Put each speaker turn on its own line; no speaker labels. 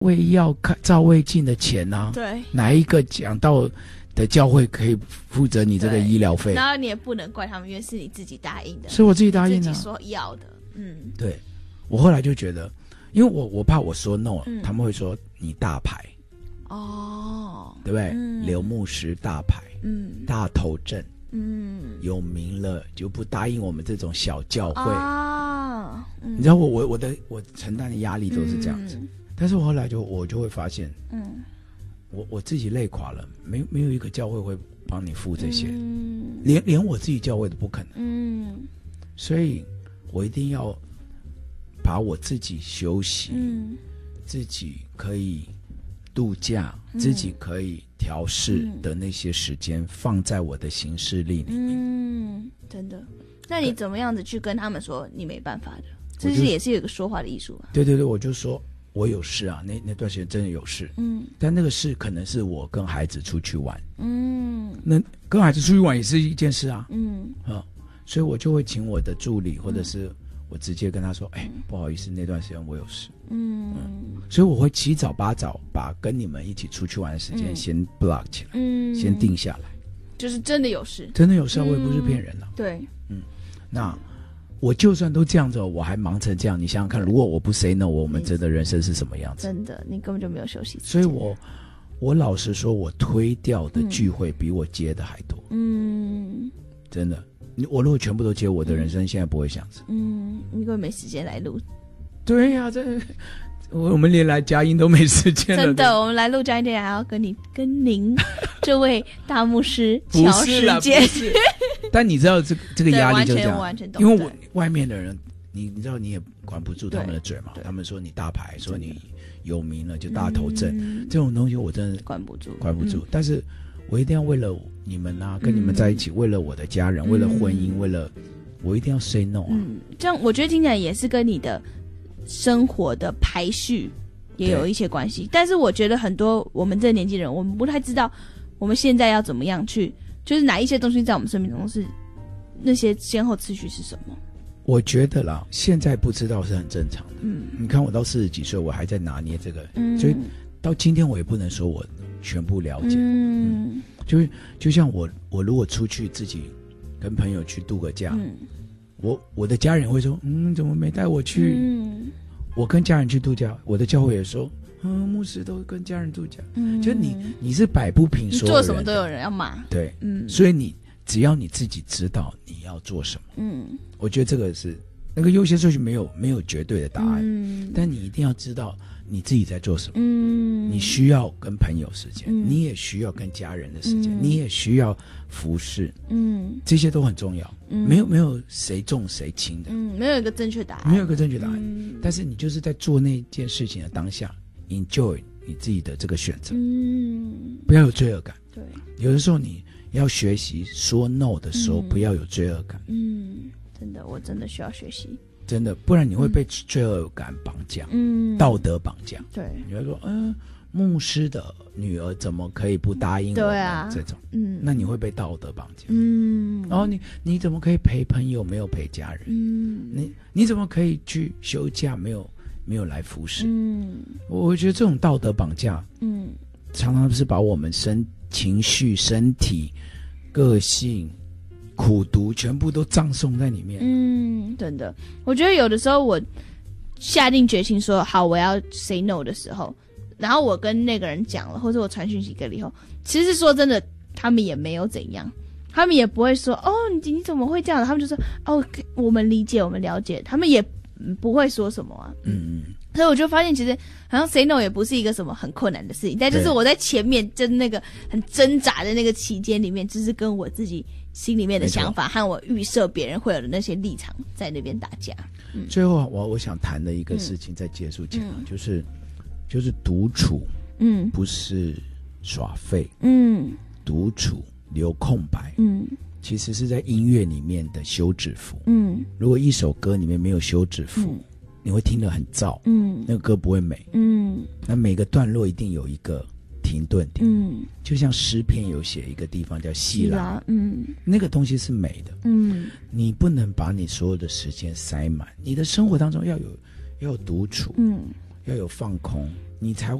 为要照胃镜的钱啊，
对，
哪一个讲道的教会可以负责你这个医疗费？
然后你也不能怪他们，因为是你自己答应的，
是我自己答应的，
自己说要的。
对，我后来就觉得，因为我怕我说 no，他们会说你大牌，对不对？刘牧师大牌，大头症，有名了就不答应我们这种小教会你知道我承担的压力都是这样子，但是我后来我就会发现，我自己累垮了，没有一个教会会帮你付这些，连我自己教会都不可能，所以我一定要把我自己休息，自己可以度假，自己可以调试的那些时间放在我的行事历里面。
真的。那你怎么样子去跟他们说你没办法的？这是也是有一个说话的艺术啊。
对，我就说我有事啊，那段时间真的有事。但那个事可能是我跟孩子出去玩。那跟孩子出去玩也是一件事啊。所以我就会请我的助理，或者是我直接跟他说，不好意思，那段时间我有事。所以我会7早8早把跟你们一起出去玩的时间先 block 起来，先定下来。
就是真的有事，
真的有事啊，我也不是骗人啊。
对，
那我就算都这样子，我还忙成这样，你想想看，如果我不 say no， 我们真的人生是什么样子？真的，
你根本就没有休息。
所以我老实说，我推掉的聚会比我接的还多。真的，我如果全部都接，我的人生现在不会这样子。
你根本没时间来录。
对呀，我们连来佳音都没时间了。
真的，我们来录佳音还要跟您这位大牧师调时间。
不是，但你知道这个压力就这样，
完全懂。
因为我外面的人，你知道你也管不住他们的嘴嘛。他们说你大牌，说你有名了就大头症，这种东西我真的管不住。但是我一定要为了你们啊，跟你们在一起，为了我的家人，为了婚姻，为了我一定要 say no 啊。
这样我觉得听起来也是跟你的生活的排序也有一些关系，但是我觉得很多我们这个年纪人，我们不太知道我们现在要怎么样去，就是哪一些东西在我们生命中是那些先后次序是什么。
我觉得啦，现在不知道是很正常的。你看我到40几岁，我还在拿捏这个，所以到今天我也不能说我全部了解。就像我如果出去自己跟朋友去度个假，我的家人会说，怎么没带我去？我跟家人去度假，我的教会也说，牧师都跟家人度假。就你是摆不平所有人，
做什么都有人要骂。
对，所以只要你自己知道你要做什么，我觉得这个是那个优先顺序没有绝对的答案，但你一定要知道你自己在做什么。你需要跟朋友时间，你也需要跟家人的时间，你也需要服侍，这些都很重要。没有谁重谁轻的，
没有一个正确答案，
没有一个正确答案。但是你就是在做那件事情的当下 ，enjoy 你自己的这个选择，不要有罪恶感。对，有的时候你要学习说 no 的时候，不要有罪恶感。
真的，我真的需要学习。
真的，不然你会被罪恶感绑架，道德绑架。对，你会说，牧师的女儿怎么可以不答应我？对啊，这种，那你会被道德绑架。然后你怎么可以陪朋友没有陪家人？你怎么可以去休假没有来服侍？我觉得这种道德绑架，常常是把我们情绪、身体、个性、苦毒全部都葬送在里面。
真的，我觉得有的时候我下定决心说好我要 say no 的时候，然后我跟那个人讲了，或者我传讯息给了以后，其实说真的，他们也没有怎样，他们也不会说你怎么会这样的，他们就说我们理解，我们了解，他们也不会说什么啊。所以我就发现其实好像 say no 也不是一个什么很困难的事情，但就是我在前面就是那个很挣扎的那个期间里面，就是跟我自己心里面的想法和我预设别人会有的那些立场在那边打架。
最后我想谈的一个事情在结束前就是独处不是耍废，独处留空白，其实是在音乐里面的休止符。如果一首歌里面没有休止符，你会听得很燥，那个歌不会美，那每个段落一定有一个停顿点，就像诗篇有写一个地方叫西拉，那个东西是美的，你不能把你所有的时间塞满，你的生活当中要有独处，要有放空， 你才